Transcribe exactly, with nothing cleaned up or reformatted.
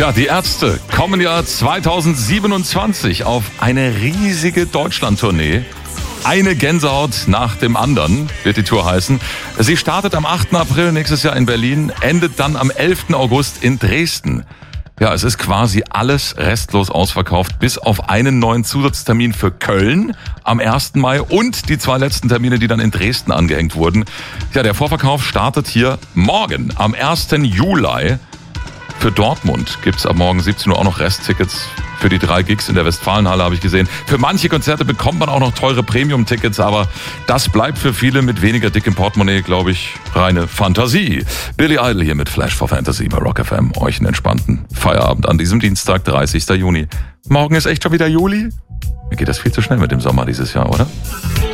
Tja, die Ärzte kommen ja zweitausendsiebenundzwanzig auf eine riesige Deutschlandtournee. Eine Gänsehaut nach dem anderen wird die Tour heißen. Sie startet am achten April nächstes Jahr in Berlin, endet dann am elften August in Dresden. Ja, es ist quasi alles restlos ausverkauft, bis auf einen neuen Zusatztermin für Köln am ersten Mai und die zwei letzten Termine, die dann in Dresden angehängt wurden. Ja, der Vorverkauf startet hier morgen am ersten Juli. Für Dortmund gibt's ab morgen siebzehn Uhr auch noch Resttickets für die drei Gigs in der Westfalenhalle, habe ich gesehen. Für manche Konzerte bekommt man auch noch teure Premium-Tickets, aber das bleibt für viele mit weniger dickem Portemonnaie, glaube ich, reine Fantasie. Billy Idol hier mit Flash for Fantasy bei Rock F M. Euch einen entspannten Feierabend an diesem Dienstag, dreißigsten Juni. Morgen ist echt schon wieder Juli? Mir geht das viel zu schnell mit dem Sommer dieses Jahr, oder?